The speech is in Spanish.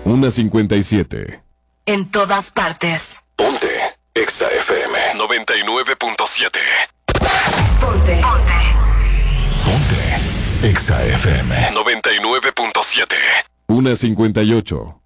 1:57. En todas partes. Ponte Exa FM 99.7. Ponte. Ponte Exa FM 99.7. 1:58.